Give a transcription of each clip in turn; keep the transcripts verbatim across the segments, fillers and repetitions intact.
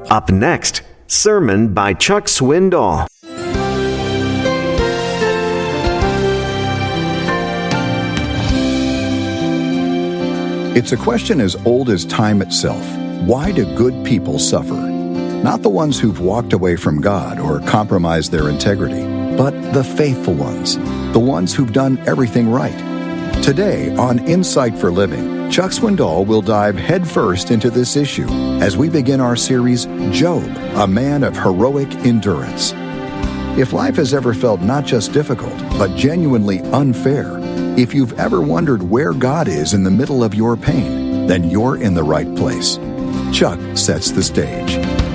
Up next, sermon by Chuck Swindoll. It's a question as old as time itself. Why do good people suffer? Not the ones who've walked away from God or compromised their integrity, but the faithful ones, the ones who've done everything right. Today on Insight for Living, Chuck Swindoll will dive headfirst into this issue as we begin our series, Job, a man of heroic endurance. If life has ever felt not just difficult, but genuinely unfair, if you've ever wondered where God is in the middle of your pain, then you're in the right place. Chuck sets the stage.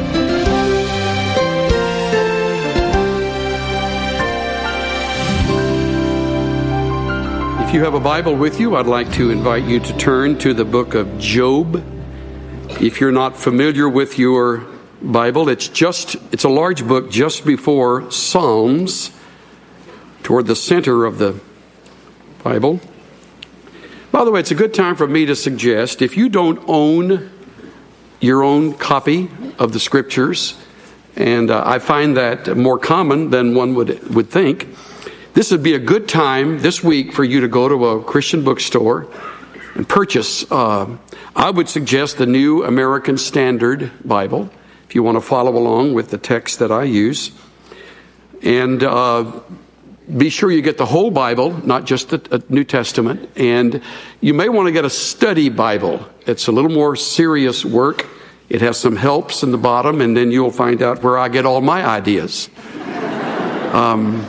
If you have a Bible with you, I'd like to invite you to turn to the book of Job. If you're not familiar with your Bible, it's just it's a large book just before Psalms, toward the center of the Bible. By the way, it's a good time for me to suggest, if you don't own your own copy of the Scriptures, and uh, I find that more common than one would would think, this would be a good time this week for you to go to a Christian bookstore and purchase. Uh, I would suggest the New American Standard Bible, if you want to follow along with the text that I use. And uh, be sure you get the whole Bible, not just the New Testament. And you may want to get a study Bible. It's a little more serious work. It has some helps in the bottom, and then you'll find out where I get all my ideas. Um,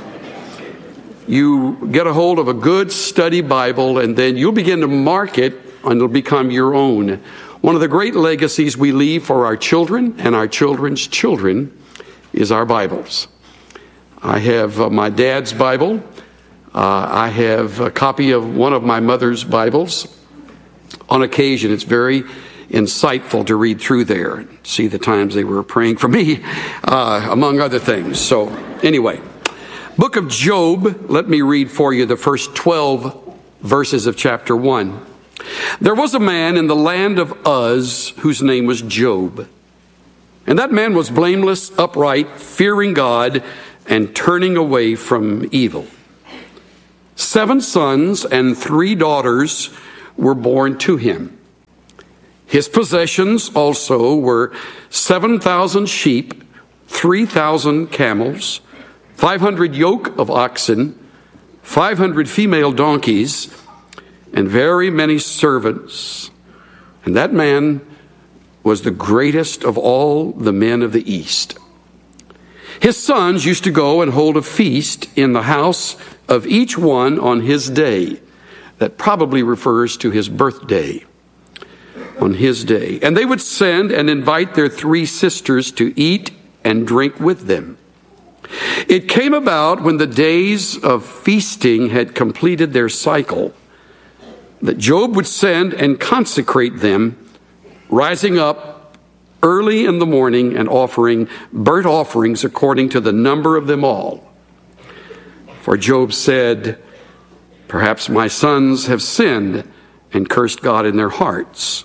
you get a hold of a good study Bible, and then you'll begin to mark it, and it'll become your own. One of the great legacies we leave for our children and our children's children is our Bibles. I have uh, my dad's Bible. Uh, I have a copy of one of my mother's Bibles. On occasion, it's very insightful to read through there and see the times they were praying for me, uh, among other things. So anyway, book of Job, let me read for you the first twelve verses of chapter one. There was a man in the land of Uz whose name was Job. And that man was blameless, upright, fearing God, and turning away from evil. Seven sons and three daughters were born to him. His possessions also were seven thousand sheep, three thousand camels, five hundred yoke of oxen, five hundred female donkeys, and very many servants. And that man was the greatest of all the men of the East. His sons used to go and hold a feast in the house of each one on his day. That probably refers to his birthday. On his day. And they would send and invite their three sisters to eat and drink with them. It came about when the days of feasting had completed their cycle that Job would send and consecrate them, rising up early in the morning and offering burnt offerings according to the number of them all. For Job said, "Perhaps my sons have sinned and cursed God in their hearts."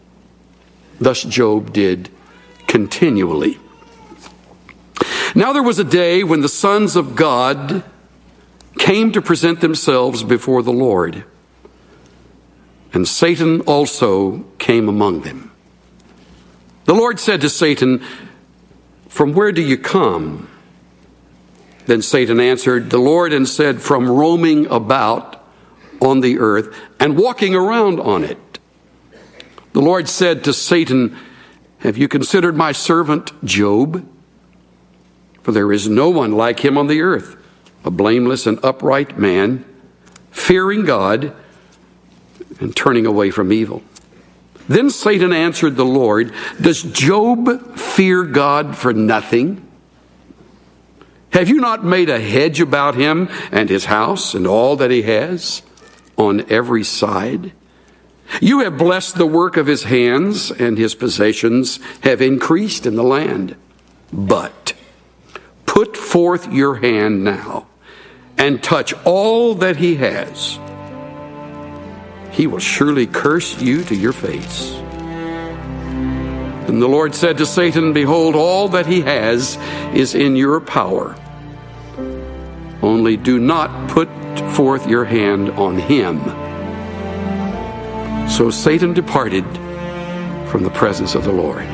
Thus Job did continually. Now there was a day when the sons of God came to present themselves before the Lord, and Satan also came among them. The Lord said to Satan, "From where do you come?" Then Satan answered the Lord and said, "From roaming about on the earth and walking around on it." The Lord said to Satan, "Have you considered my servant Job? For there is no one like him on the earth, a blameless and upright man, fearing God and turning away from evil." Then Satan answered the Lord, "Does Job fear God for nothing? Have you not made a hedge about him and his house and all that he has on every side? You have blessed the work of his hands, and his possessions have increased in the land. But put forth your hand now and touch all that he has. He will surely curse you to your face." And the Lord said to Satan, behold, all that he has is in your power. Only do not put forth your hand on him. So Satan departed from the presence of the Lord.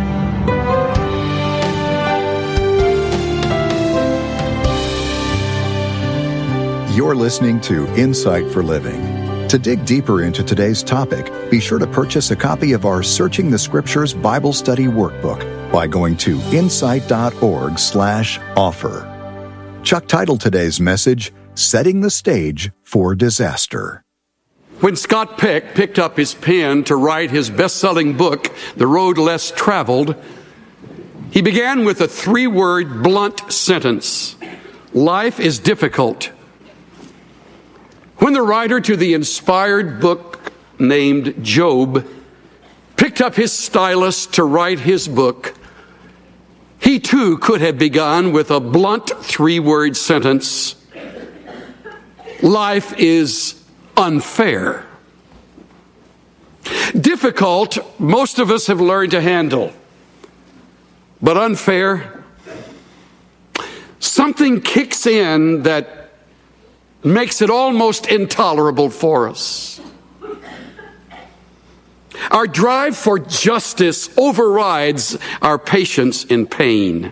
You're listening to Insight for Living. To dig deeper into today's topic, be sure to purchase a copy of our Searching the Scriptures Bible Study Workbook by going to insight.org slash offer. Chuck titled today's message, Setting the Stage for Disaster. When Scott Peck picked up his pen to write his best-selling book, The Road Less Traveled, he began with a three-word blunt sentence: life is difficult. When the writer to the inspired book named Job picked up his stylus to write his book, he too could have begun with a blunt three-word sentence: life is unfair. Difficult, most of us have learned to handle. But unfair, something kicks in that makes it almost intolerable for us. Our drive for justice overrides our patience in pain.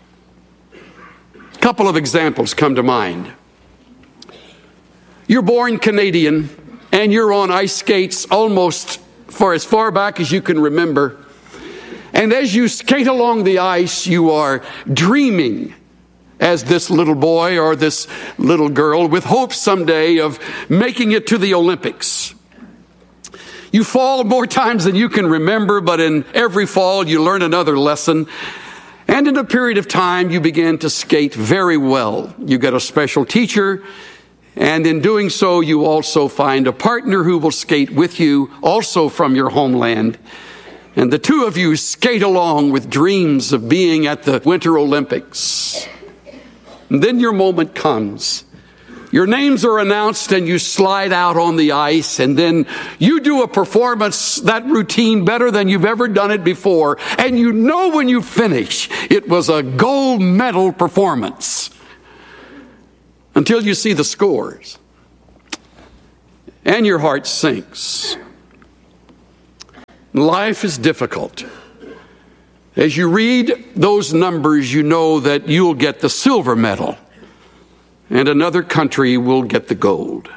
A couple of examples come to mind. You're born Canadian, and you're on ice skates almost for as far back as you can remember. And as you skate along the ice, you are dreaming, as this little boy or this little girl, with hopes someday of making it to the Olympics. You fall more times than you can remember, but in every fall you learn another lesson. And in a period of time, you begin to skate very well. You get a special teacher, and in doing so, you also find a partner who will skate with you, also from your homeland. And the two of you skate along with dreams of being at the Winter Olympics. And then your moment comes. Your names are announced and you slide out on the ice, and then you do a performance, that routine, better than you've ever done it before. And you know when you finish, it was a gold medal performance. Until you see the scores. And your heart sinks. Life is difficult. As you read those numbers, you know that you'll get the silver medal and another country will get the gold.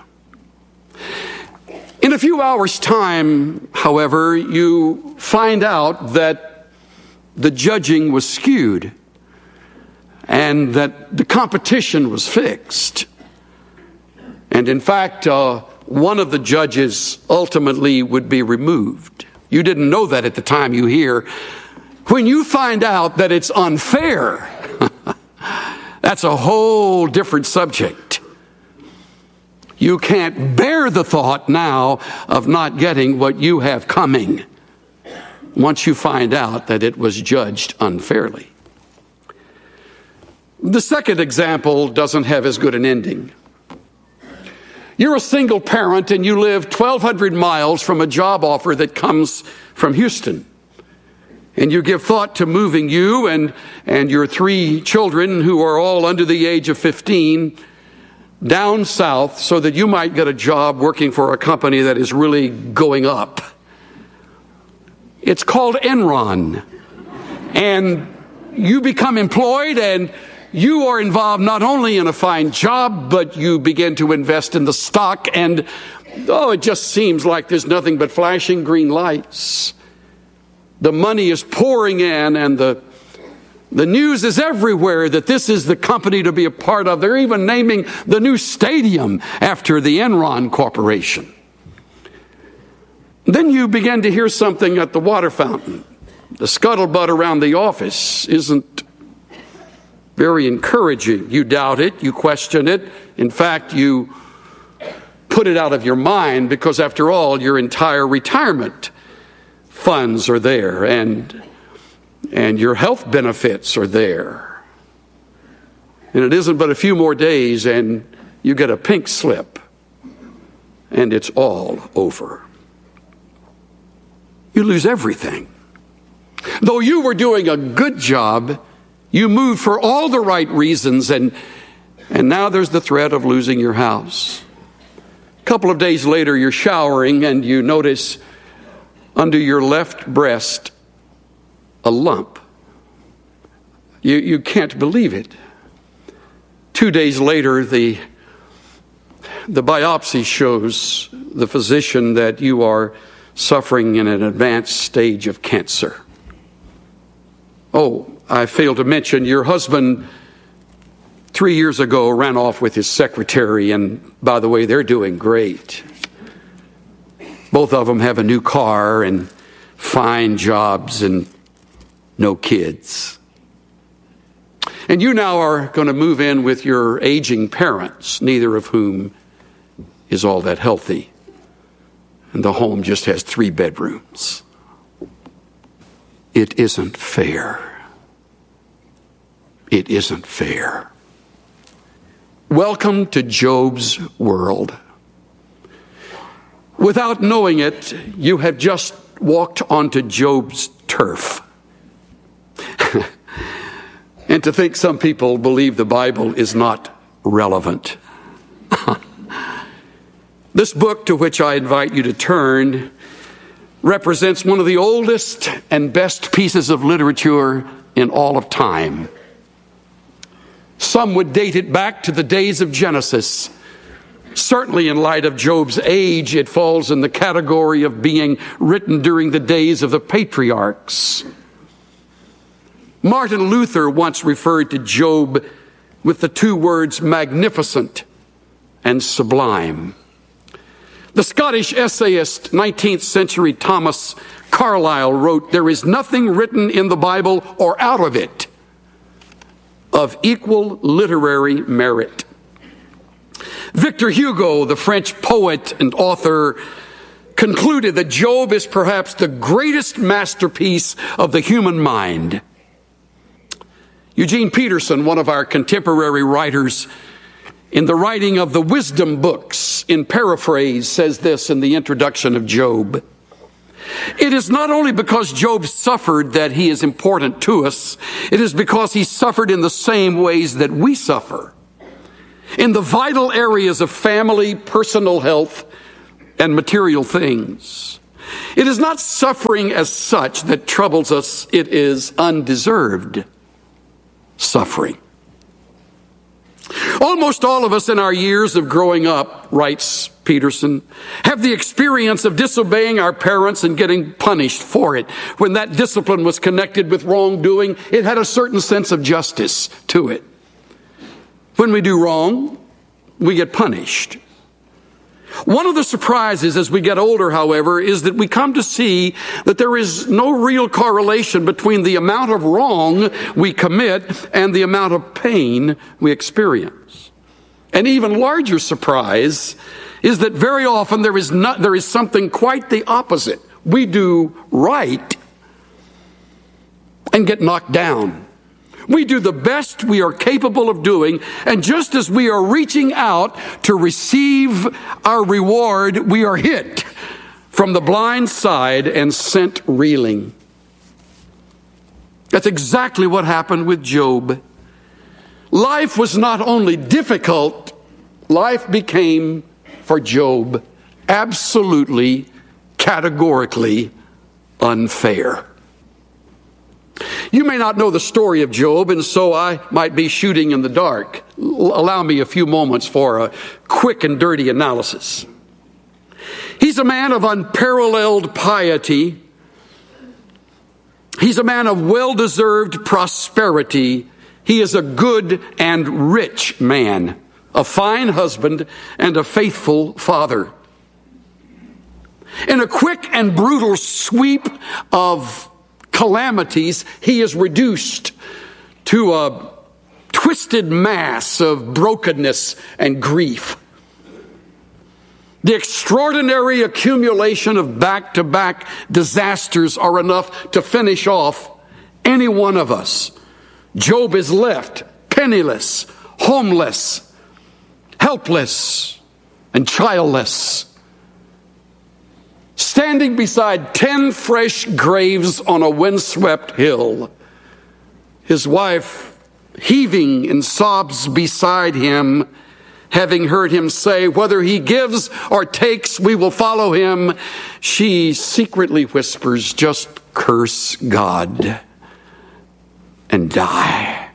In a few hours' time, however, you find out that the judging was skewed and that the competition was fixed. And in fact, uh, one of the judges ultimately would be removed. You didn't know that at the time you hear. When you find out that it's unfair, that's a whole different subject. You can't bear the thought now of not getting what you have coming once you find out that it was judged unfairly. The second example doesn't have as good an ending. You're a single parent and you live twelve hundred miles from a job offer that comes from Houston. And you give thought to moving you and, and your three children, who are all under the age of fifteen, down south so that you might get a job working for a company that is really going up. It's called Enron. And you become employed and you are involved not only in a fine job, but you begin to invest in the stock. And, oh, it just seems like there's nothing but flashing green lights. The money is pouring in, and the the news is everywhere that this is the company to be a part of. They're even naming the new stadium after the Enron Corporation. Then you begin to hear something at the water fountain. The scuttlebutt around the office isn't very encouraging. You doubt it, you question it. In fact, you put it out of your mind because, after all, your entire retirement funds are there, and and your health benefits are there. And it isn't but a few more days and you get a pink slip and it's all over. You lose everything. Though you were doing a good job, you moved for all the right reasons, and, and now there's the threat of losing your house. A couple of days later, you're showering and you notice under your left breast a lump. You, you can't believe it. Two days later, the, the biopsy shows the physician that you are suffering in an advanced stage of cancer. Oh, I failed to mention your husband three years ago ran off with his secretary, and by the way, they're doing great. Both of them have a new car and fine jobs and no kids. And you now are going to move in with your aging parents, neither of whom is all that healthy. And the home just has three bedrooms. It isn't fair. It isn't fair. Welcome to Job's world. Without knowing it, you have just walked onto Job's turf. And to think some people believe the Bible is not relevant. This book, to which I invite you to turn, represents one of the oldest and best pieces of literature in all of time. Some would date it back to the days of Genesis. Certainly, in light of Job's age, it falls in the category of being written during the days of the patriarchs. Martin Luther once referred to Job with the two words magnificent and sublime. The Scottish essayist, nineteenth century Thomas Carlyle wrote, "There is nothing written in the Bible or out of it of equal literary merit." Victor Hugo, the French poet and author, concluded that Job is perhaps the greatest masterpiece of the human mind. Eugene Peterson, one of our contemporary writers, in the writing of the Wisdom books, in paraphrase, says this in the introduction of Job: "It is not only because Job suffered that he is important to us, it is because he suffered in the same ways that we suffer, in the vital areas of family, personal health, and material things. It is not suffering as such that troubles us, it is undeserved suffering." Almost all of us in our years of growing up, writes Peterson, have the experience of disobeying our parents and getting punished for it. When that discipline was connected with wrongdoing, it had a certain sense of justice to it. When we do wrong, we get punished. One of the surprises as we get older, however, is that we come to see that there is no real correlation between the amount of wrong we commit and the amount of pain we experience. An even larger surprise is that very often there is not, there is something quite the opposite. We do right and get knocked down. We do the best we are capable of doing, and just as we are reaching out to receive our reward, we are hit from the blind side and sent reeling. That's exactly what happened with Job. Life was not only difficult, life became, for Job, absolutely, categorically unfair. You may not know the story of Job, and so I might be shooting in the dark. Allow me a few moments for a quick and dirty analysis. He's a man of unparalleled piety. He's a man of well-deserved prosperity. He is a good and rich man, a fine husband, and a faithful father. In a quick and brutal sweep of calamities, he is reduced to a twisted mass of brokenness and grief. The extraordinary accumulation of back-to-back disasters are enough to finish off any one of us. Job is left penniless, homeless, helpless, and childless. standing beside ten fresh graves on a windswept hill, his wife heaving in sobs beside him, having heard him say, whether he gives or takes, we will follow him. She secretly whispers, just curse God and die.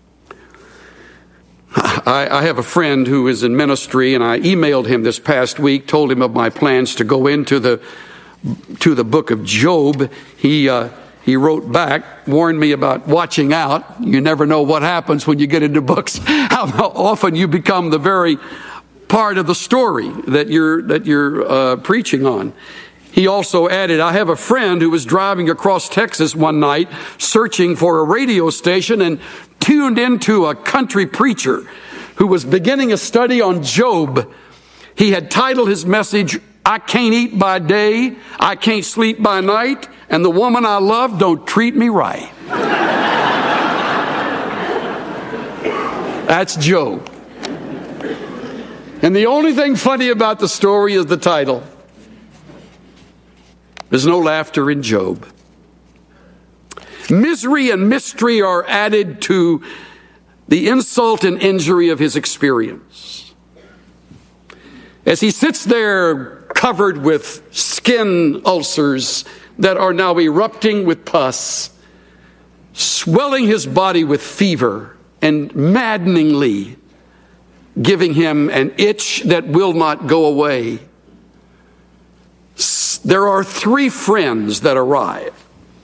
I, I have a friend who is in ministry, and I emailed him this past week, told him of my plans to go into the to the book of Job. He uh, he wrote back, warned me about watching out. You never know what happens when you get into books, how, how often you become the very part of the story that you're that you're uh, preaching on. He also added, I have a friend who was driving across Texas one night searching for a radio station and tuned into a country preacher who was beginning a study on Job. He had titled his message, I can't eat by day, I can't sleep by night, and the woman I love don't treat me right. That's Job. And the only thing funny about the story is the title. There's no laughter in Job. Misery and mystery are added to the insult and injury of his experience. As he sits there covered with skin ulcers that are now erupting with pus, swelling his body with fever, and maddeningly giving him an itch that will not go away, there are three friends that arrive.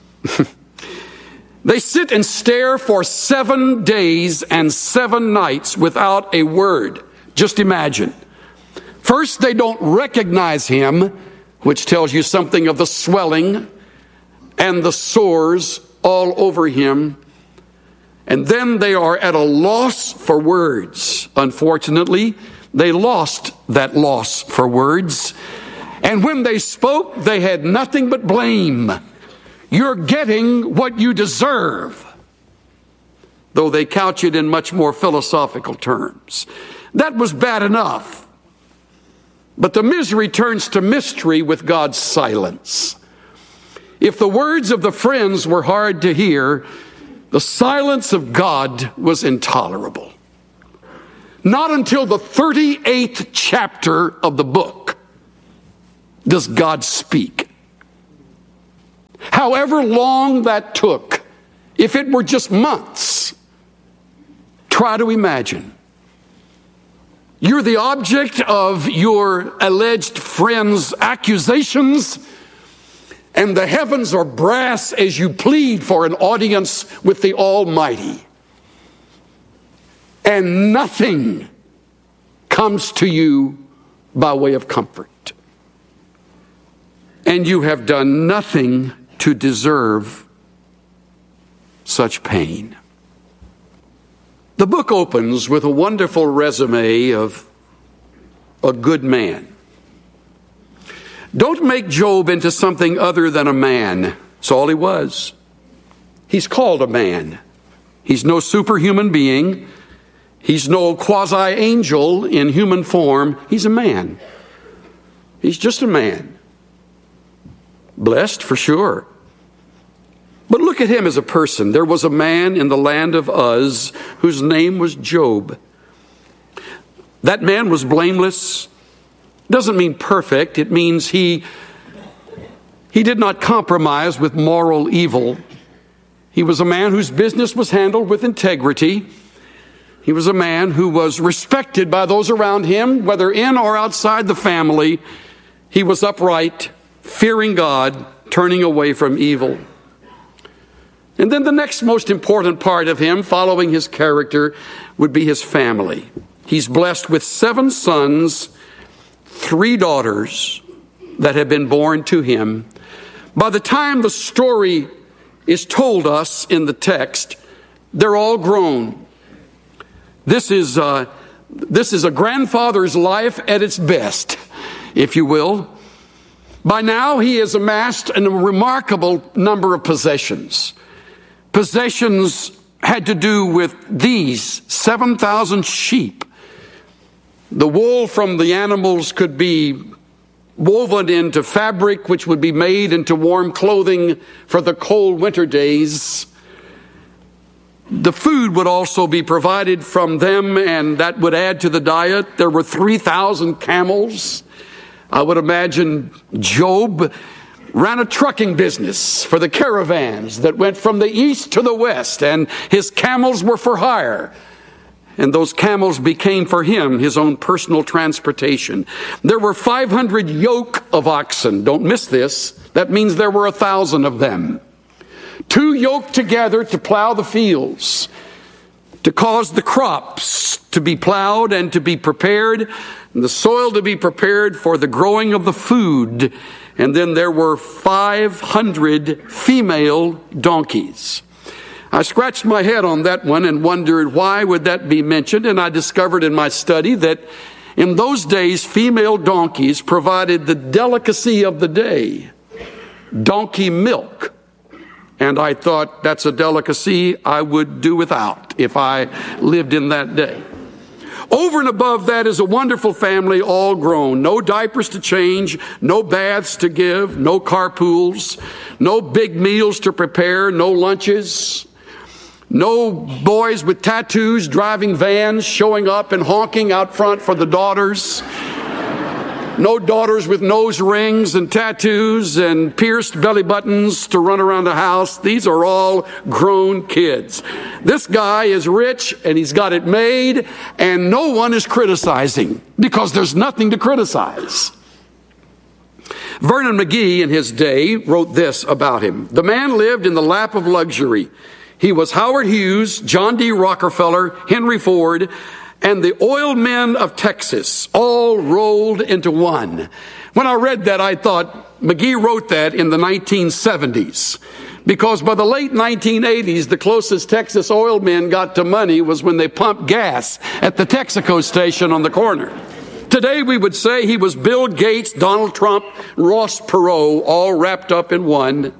They sit and stare for seven days and seven nights without a word. Just imagine. First, they don't recognize him, which tells you something of the swelling and the sores all over him. And then they are at a loss for words. Unfortunately, they lost that loss for words. And when they spoke, they had nothing but blame. You're getting what you deserve. Though they couch it in much more philosophical terms. That was bad enough. But the misery turns to mystery with God's silence. If the words of the friends were hard to hear, the silence of God was intolerable. Not until the thirty-eighth chapter of the book does God speak. However long that took, if it were just months, try to imagine. You're the object of your alleged friend's accusations, and the heavens are brass as you plead for an audience with the Almighty. And nothing comes to you by way of comfort. And you have done nothing to deserve such pain. The book opens with a wonderful resume of a good man. Don't make Job into something other than a man. That's all he was. He's called a man. He's no superhuman being. He's no quasi-angel in human form. He's a man. He's just a man. Blessed for sure. But look at him as a person. There was a man in the land of Uz whose name was Job. That man was blameless. Doesn't mean perfect. It means he, he did not compromise with moral evil. He was a man whose business was handled with integrity. He was a man who was respected by those around him, whether in or outside the family. He was upright, fearing God, turning away from evil. And then the next most important part of him, following his character, would be his family. He's blessed with seven sons, three daughters that have been born to him. By the time the story is told us in the text, they're all grown. This is, uh, this is a grandfather's life at its best, if you will. By now, he has amassed a remarkable number of possessions. Possessions had to do with these seven thousand sheep. The wool from the animals could be woven into fabric which would be made into warm clothing for the cold winter days. The food would also be provided from them, and that would add to the diet. There were three thousand camels. I would imagine Job ran a trucking business for the caravans that went from the east to the west, and his camels were for hire. And those camels became for him his own personal transportation. There were five hundred yoke of oxen. Don't miss this. That means there were a thousand of them. Two yoked together to plow the fields, to cause the crops to be plowed and to be prepared, and the soil to be prepared for the growing of the food. And then there were five hundred female donkeys. I scratched my head on that one and wondered why would that be mentioned, and I discovered in my study that in those days female donkeys provided the delicacy of the day, donkey milk. And I thought that's a delicacy I would do without if I lived in that day. Over and above that is a wonderful family, all grown. No diapers to change, no baths to give, no carpools, no big meals to prepare, no lunches, no boys with tattoos driving vans, showing up and honking out front for the daughters. No daughters with nose rings and tattoos and pierced belly buttons to run around the house. These are all grown kids. This guy is rich and he's got it made, and no one is criticizing because there's nothing to criticize. Vernon McGee in his day wrote this about him. The man lived in the lap of luxury. He was Howard Hughes, John D. Rockefeller, Henry Ford, and the oil men of Texas, all rolled into one. When I read that, I thought McGee wrote that in the nineteen seventies. Because by the late nineteen eighties, the closest Texas oil men got to money was when they pumped gas at the Texaco station on the corner. Today, we would say he was Bill Gates, Donald Trump, Ross Perot, all wrapped up in one.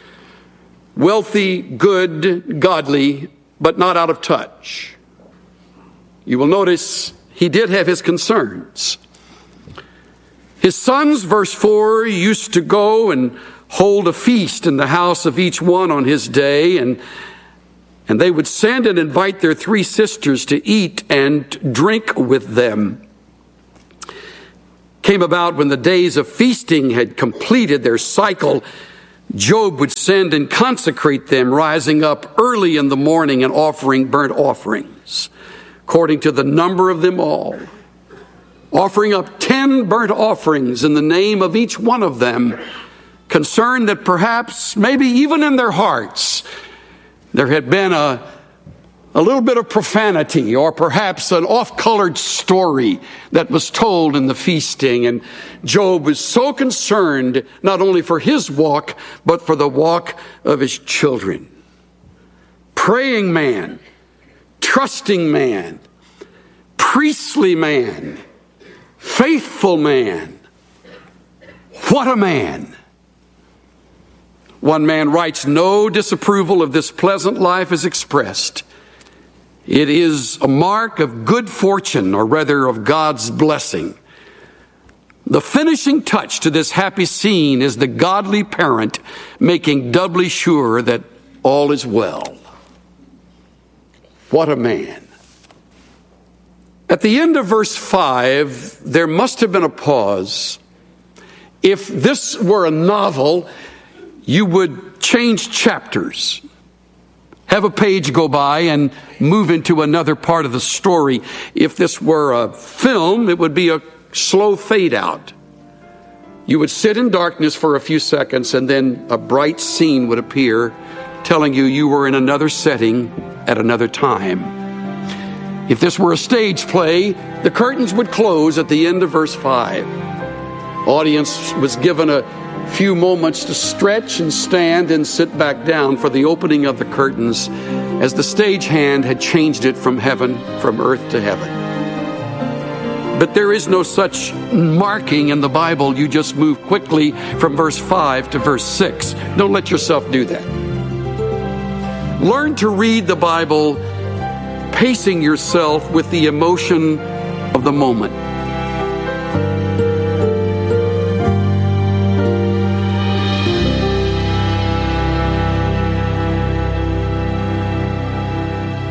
Wealthy, good, godly, but not out of touch. You will notice he did have his concerns. His sons, verse four, used to go and hold a feast in the house of each one on his day, and, and they would send and invite their three sisters to eat and drink with them. Came about when the days of feasting had completed their cycle, Job would send and consecrate them, rising up early in the morning and offering burnt offerings, according to the number of them all, offering up ten burnt offerings in the name of each one of them, concerned that perhaps, maybe even in their hearts, there had been a, a little bit of profanity or perhaps an off-colored story that was told in the feasting. And Job was so concerned not only for his walk, but for the walk of his children. Praying man, trusting man, priestly man, faithful man. What a man. One man writes, no disapproval of this pleasant life is expressed. It is a mark of good fortune, or rather of God's blessing. The finishing touch to this happy scene is the godly parent making doubly sure that all is well. What a man. At the end of verse five, there must have been a pause. If this were a novel, you would change chapters, have a page go by and move into another part of the story. If this were a film, it would be a slow fade out. You would sit in darkness for a few seconds and then a bright scene would appear telling you you were in another setting at another time. If this were a stage play, the curtains would close at the end of verse five. Audience was given a few moments to stretch and stand and sit back down for the opening of the curtains as the stagehand had changed it from heaven, from earth to heaven. But there is no such marking in the Bible. You just move quickly from verse five to verse six. Don't let yourself do that. Learn to read the Bible pacing yourself with the emotion of the moment.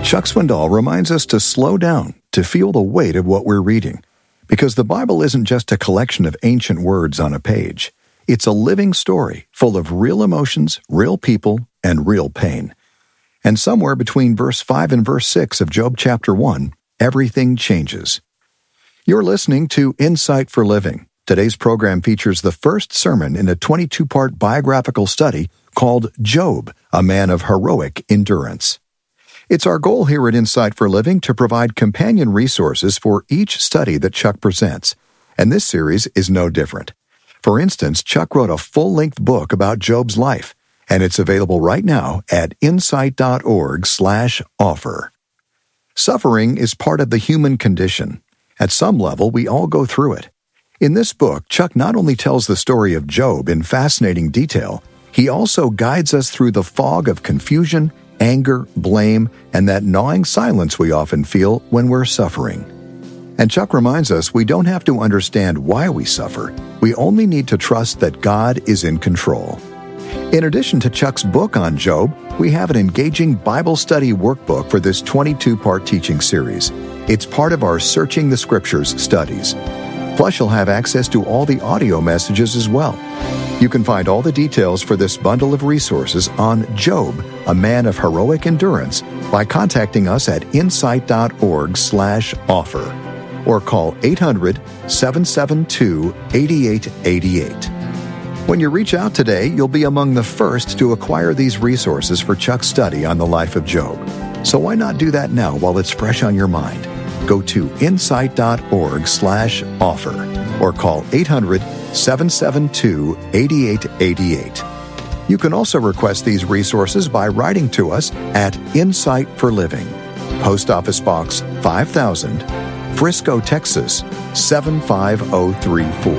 Chuck Swindoll reminds us to slow down, to feel the weight of what we're reading. Because the Bible isn't just a collection of ancient words on a page. It's a living story full of real emotions, real people, and real pain. And somewhere between verse five and verse six of Job chapter one, everything changes. You're listening to Insight for Living. Today's program features the first sermon in a twenty-two part biographical study called Job, a man of heroic endurance. It's our goal here at Insight for Living to provide companion resources for each study that Chuck presents, and this series is no different. For instance, Chuck wrote a full-length book about Job's life, and it's available right now at insight.org slash offer. Suffering is part of the human condition. At some level, we all go through it. In this book, Chuck not only tells the story of Job in fascinating detail, he also guides us through the fog of confusion, anger, blame, and that gnawing silence we often feel when we're suffering. And Chuck reminds us we don't have to understand why we suffer. We only need to trust that God is in control. In addition to Chuck's book on Job, we have an engaging Bible study workbook for this twenty-two part teaching series. It's part of our Searching the Scriptures studies. Plus, you'll have access to all the audio messages as well. You can find all the details for this bundle of resources on Job, a man of heroic endurance, by contacting us at insight.org slash offer or call eight hundred, seven seven two, eight eight eight eight. When you reach out today, you'll be among the first to acquire these resources for Chuck's study on the life of Job. So why not do that now while it's fresh on your mind? Go to insight.org slash offer or call eight hundred, seven seven two, eight eight eight eight. You can also request these resources by writing to us at Insight for Living, Post Office Box five thousand, Frisco, Texas seven five zero three four.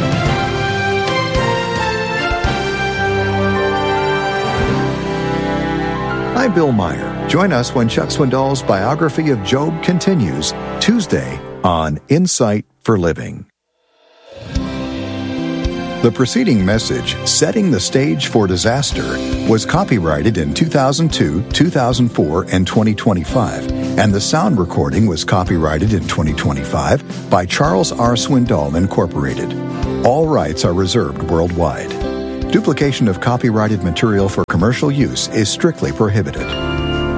I'm Bill Meyer. Join us when Chuck Swindoll's biography of Job continues Tuesday on Insight for Living. The preceding message, Setting the Stage for Disaster, was copyrighted in two thousand two, two thousand four, and twenty twenty-five, and the sound recording was copyrighted in twenty twenty-five by Charles R. Swindoll, Incorporated. All rights are reserved worldwide. Duplication of copyrighted material for commercial use is strictly prohibited.